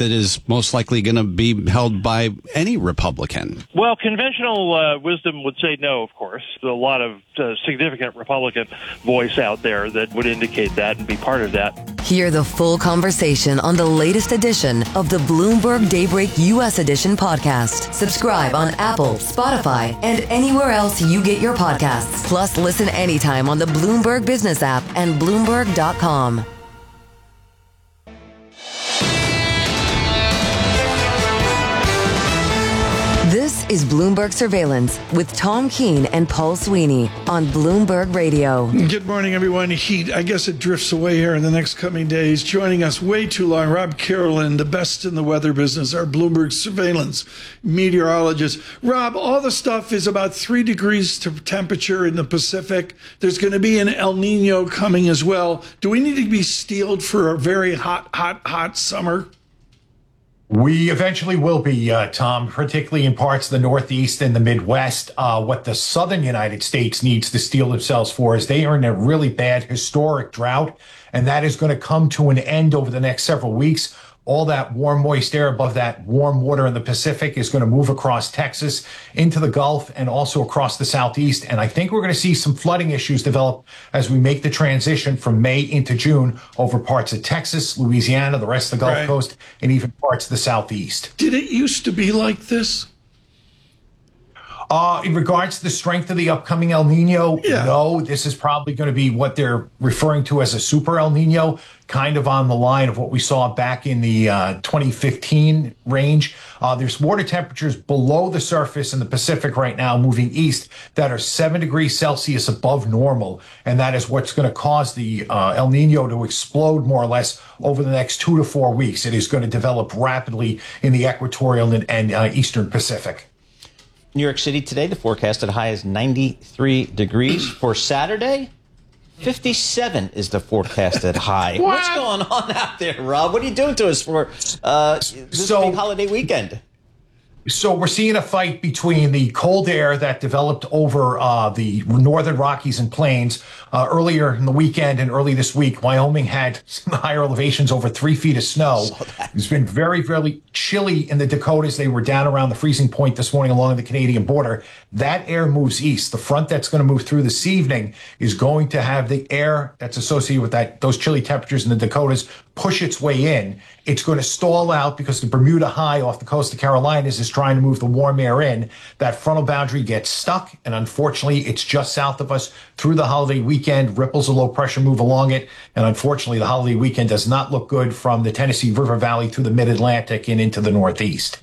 that is most likely going to be held by any Republican? Well, conventional wisdom would say no, of course. There's a lot of significant Republican voice out there that would indicate that and be part of that. Hear the full conversation on the latest edition of the Bloomberg Daybreak U.S. Edition podcast. Subscribe on Apple, Spotify, and anywhere else you get your podcasts. Plus, listen anytime on the Bloomberg Business app and Bloomberg.com. This is Bloomberg Surveillance with Tom Keene and Paul Sweeney on Bloomberg Radio. Good morning, everyone. Heat, I guess it drifts away here in the next coming days. Joining us way too long, Rob Carolyn, the best in the weather business, our Bloomberg Surveillance meteorologist. Rob, all the stuff is about 3 degrees to temperature in the Pacific. There's going to be an El Nino coming as well. Do we need to be steeled for a very hot summer? We eventually will be, Tom, particularly in parts of the Northeast and the Midwest. What the southern United States needs to steel themselves for is they are in a really bad historic drought, and that is going to come to an end over the next several weeks. All that warm, moist air above that warm water in the Pacific is going to move across Texas into the Gulf and also across the Southeast. And I think we're going to see some flooding issues develop as we make the transition from May into June over parts of Texas, Louisiana, the rest of the Gulf Coast, and even parts of the Southeast. Did it used to be like this? In regards to the strength of the upcoming El Nino, no, this is probably going to be what they're referring to as a super El Nino, kind of on the line of what we saw back in the 2015 range. There's water temperatures below the surface in the Pacific right now moving east that are 7 degrees Celsius above normal. And that is what's going to cause the El Nino to explode more or less over the next 2 to 4 weeks. It is going to develop rapidly in the equatorial and eastern Pacific. New York City today, the forecasted high is 93 degrees. For Saturday, 57 is the forecasted high. What's going on out there, Rob? What are you doing to us for this big holiday weekend? So we're seeing a fight between the cold air that developed over the northern Rockies and Plains earlier in the weekend and early this week. Wyoming had some higher elevations, over 3 feet of snow. It's been very, very chilly in the Dakotas. They were down around the freezing point this morning along the Canadian border. That air moves east. The front that's going to move through this evening is going to have the air that's associated with those chilly temperatures in the Dakotas push its way in. It's going to stall out because the Bermuda High off the coast of Carolinas is trying to move the warm air in. That frontal boundary gets stuck, and unfortunately, it's just south of us through the holiday weekend. Ripples of low pressure move along it, and unfortunately, the holiday weekend does not look good from the Tennessee River Valley through the Mid-Atlantic and into the Northeast.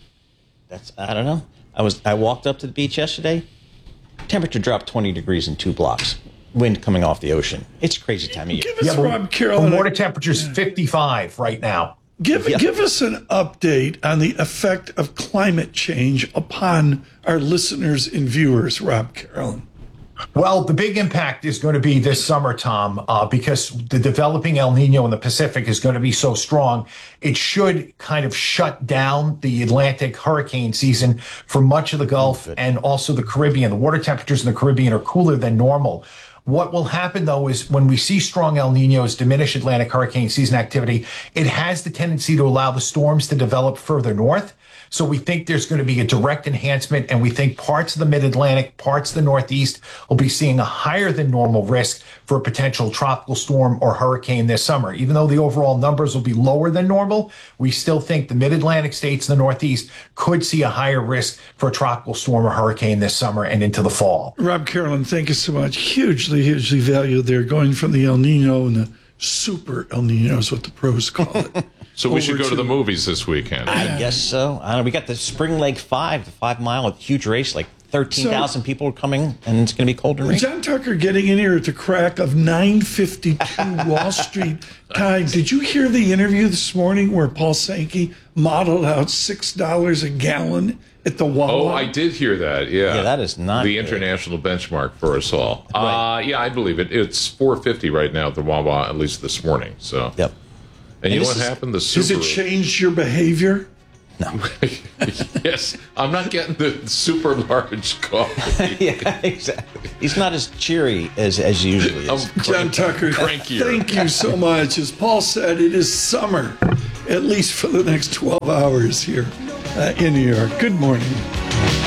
I don't know. I walked up to the beach yesterday. Temperature dropped 20 degrees in 2 blocks. Wind coming off the ocean. It's crazy time of year. Give us, Rob Carolyn, the water temperature's 55 right now. Give us an update on the effect of climate change upon our listeners and viewers, Rob Carolyn. Well, the big impact is going to be this summer, Tom, because the developing El Nino in the Pacific is going to be so strong. It should kind of shut down the Atlantic hurricane season for much of the Gulf and also the Caribbean. The water temperatures in the Caribbean are cooler than normal. What will happen, though, is when we see strong El Ninos diminish Atlantic hurricane season activity, it has the tendency to allow the storms to develop further north. So we think there's going to be a direct enhancement, and we think parts of the Mid-Atlantic, parts of the Northeast will be seeing a higher than normal risk for a potential tropical storm or hurricane this summer. Even though the overall numbers will be lower than normal, we still think the Mid-Atlantic states in the Northeast could see a higher risk for a tropical storm or hurricane this summer and into the fall. Rob Carolyn, thank you so much. Hugely, hugely valued there, going from the El Nino and the super El Nino is what the pros call it. So we should go to the movies this weekend. I guess so. I don't know. We got the Spring Lake 5, the 5-mile huge race. Like 13,000 people are coming, and it's going to be cold and rainy. John Tucker getting in here at the crack of 9:52 Wall Street time. Did you hear the interview this morning where Paul Sankey modeled out $6 a gallon at the Wawa? Oh, I did hear that. Yeah, yeah, that is not the good. international benchmark for us all. Right. Yeah, I believe it. It's $4.50 right now at the Wawa, at least this morning. So. Yep. And you know what happened? Has it changed your behavior? No. Yes, I'm not getting the super large coffee. Yeah, exactly. He's not as cheery as usually is. John Tucker, crankier. Thank you so much. As Paul said, it is summer. at least for the next 12 hours here in New York. Good morning.